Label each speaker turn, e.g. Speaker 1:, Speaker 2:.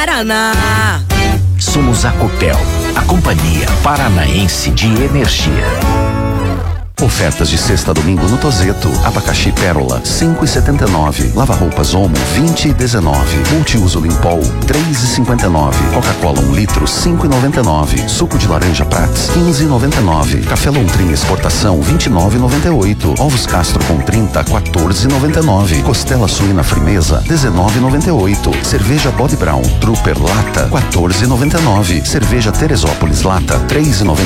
Speaker 1: Paraná.
Speaker 2: Somos a Copel, a Companhia Paranaense de Energia.
Speaker 3: Ofertas de sexta a domingo no Tozeto. Abacaxi Pérola, 5,79. Lava-roupas Omo, 20,19. Multiuso Limpol, 3,59. Coca-Cola 1 litro, 5,99. Suco de laranja Prats, 15,99. Café Lontrinha Exportação, 29,98. Ovos Castro com 30, 14,99. Costela suína Frimeza, 19,98. Cerveja Body Brown Trooper Lata, 14,99. Cerveja Teresópolis Lata, 3,99.